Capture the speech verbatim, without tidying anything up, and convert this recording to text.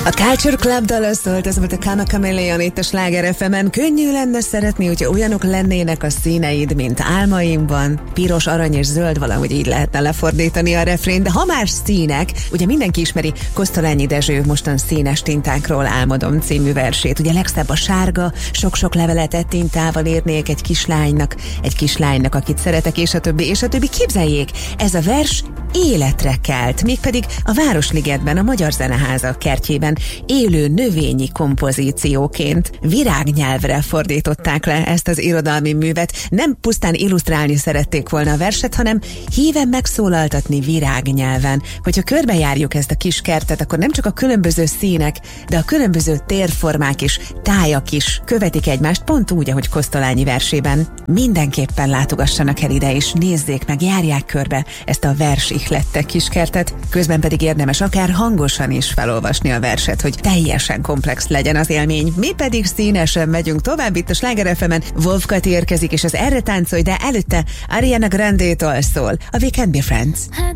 A Culture Club dala szólt, ez volt a Kama Chameleon itt a Sláger ef emen. Könnyű lenne szeretni, hogyha olyanok lennének a színeid, mint álmaimban. Piros, arany és zöld, valahogy így lehetne lefordítani a refrén, de ha más színek, ugye mindenki ismeri Kosztolányi Dezső mostan Színes tintákról álmodom című versét. Ugye legszebb a sárga, sok-sok levelet egy tintával írnék egy kislánynak, egy kislánynak, akit szeretek, és a többi, és a többi. Képzeljék, ez a vers életre kelt, mégpedig a Városligetben, a Magyar Zeneháza kertjében élő növényi kompozícióként. Virágnyelvre fordították le ezt az irodalmi művet. Nem pusztán illusztrálni szerették volna a verset, hanem híven megszólaltatni virágnyelven. Hogyha körbejárjuk ezt a kis kertet, akkor nem csak a különböző színek, de a különböző térformák is, tájak is követik egymást, pont úgy, ahogy Kosztolányi versében. Mindenképpen látogassanak el ide, és nézzék meg, járják körbe ezt a vers ihlette kiskertet, közben pedig érdemes akár hangosan is felolvasni a verset, hogy teljesen komplex legyen az élmény. Mi pedig színesen megyünk tovább itt a Sláger ef emen. Wolf Kati érkezik, és az Erre táncolj, de előtte Ariana Grande-tól szól a We Can Be Friends.